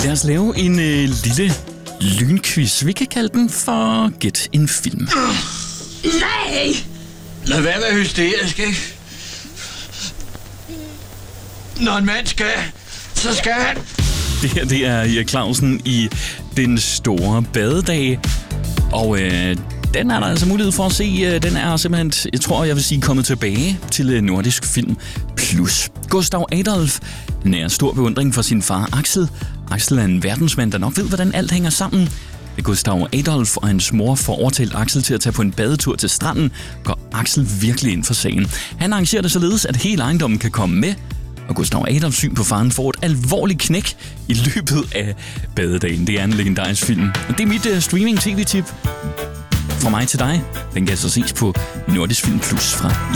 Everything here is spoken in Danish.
Lad os lave en lille lynquiz. Vi kan kalde den for Gæt en film. Nej! Lad være med hysterisk, ikke? Når en mand skal, så skal han. Det her, det er Erik Clausen i Den Store Badedag. Og den er der altså mulighed for at se. Den er simpelthen, jeg tror, jeg vil sige, kommet tilbage til Nordisk Film Plus. Gustav Adolf nærer stor beundring for sin far Axel. Axel er en verdensmand, der nok ved, hvordan alt hænger sammen. Da Gustav Adolf og hans mor får overtalt Axel til at tage på en badetur til stranden, går Axel virkelig ind for sagen. Han arrangerer det således, at hele ejendommen kan komme med, og Gustav Adolfs syn på faren får et alvorligt knæk i løbet af badedagen. Det er en legendarisk film. Og det er mit streaming-tv-tip fra mig til dig. Den kan så ses på Nordisk Film Plus fra